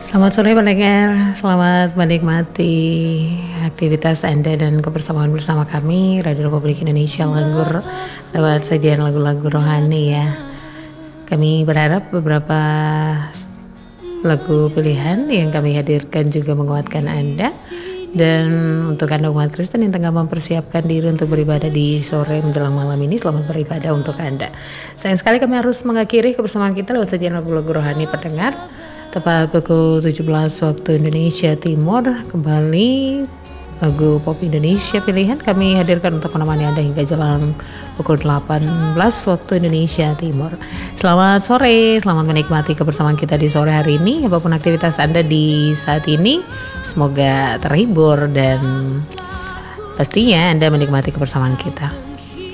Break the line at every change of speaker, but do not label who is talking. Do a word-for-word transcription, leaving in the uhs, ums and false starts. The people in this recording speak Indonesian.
Selamat sore pendengar, selamat menikmati aktivitas Anda dan kebersamaan bersama kami Radio Republik Indonesia Langgur lewat sajian lagu-lagu rohani ya. Kami berharap beberapa lagu pilihan yang kami hadirkan juga menguatkan Anda. Dan untuk Anda umat Kristen yang tengah mempersiapkan diri untuk beribadah di sore menjelang malam ini, selamat beribadah untuk Anda. Sayang sekali kami harus mengakhiri kebersamaan kita lewat sajian lagu-lagu rohani pendengar. Tepat pukul tujuh belas waktu Indonesia Timur, kembali lagu pop Indonesia pilihan kami hadirkan untuk menemani Anda hingga jelang pukul delapan belas waktu Indonesia Timur. Selamat sore, selamat menikmati kebersamaan kita di sore hari ini. Apapun aktivitas Anda di saat ini, semoga terhibur dan pastinya Anda menikmati kebersamaan kita.